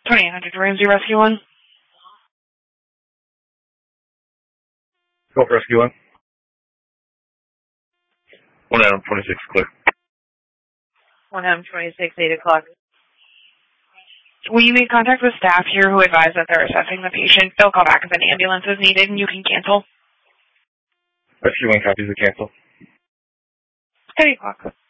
2800 Ramsey Rescue 1. Go for Rescue 1. 1 Adam 26, clear. 1 Adam 26, 8 o'clock. Will you make contact with staff here who advise that they're assessing the patient? They'll call back if an ambulance is needed and you can cancel. Rescue 1 copies the cancel. 8 o'clock.